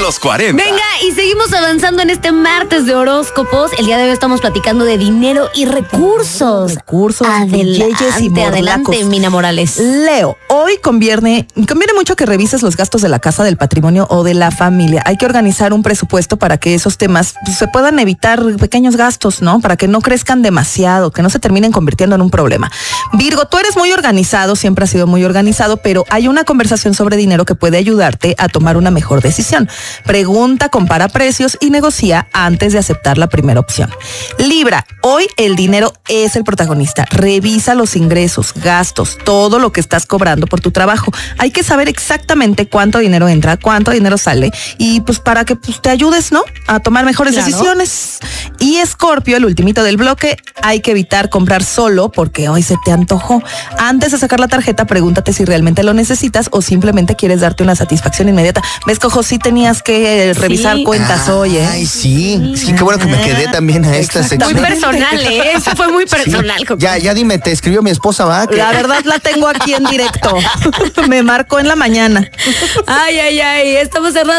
los 40. Venga, y seguimos avanzando en este martes de horóscopos. El día de hoy estamos platicando de dinero y recursos. Adelante, Mina Morales. Leo, hoy conviene mucho que revises los gastos de la casa, del patrimonio o de la familia. Hay que organizar un presupuesto para que esos temas se puedan evitar pequeños gastos, ¿no? Para que no crezcan demasiado, que no se terminen convirtiendo en un problema. Virgo, tú eres muy organizado, siempre has sido muy organizado, pero hay una conversación sobre dinero que puede ayudarte a tomar una mejor decisión. Pregunta, compara precios y negocia antes de aceptar la primera opción. Libra, hoy el dinero es el protagonista. Revisa los ingresos, gastos, todo lo que estás cobrando por tu trabajo. Hay que saber exactamente cuánto dinero entra, cuánto dinero sale y pues para que te ayudes, ¿no? A tomar mejores decisiones. Y Escorpio, el ultimito del bloque, hay que evitar comprar solo porque hoy se te antojó. Antes de sacar la tarjeta, pregúntate si realmente lo necesitas o simplemente quieres darte una satisfacción inmediata. ¿Ves, Cojo? Sí tenías que revisar cuentas hoy, ¿eh? Ay, sí. Sí, qué bueno que me quedé también a esta sección. Muy personal, ¿eh? Eso fue muy personal, Coco. Ya dime, te escribió mi esposa, ¿va? La verdad la tengo aquí en directo. Me marcó en la mañana. Ay, estamos cerrando.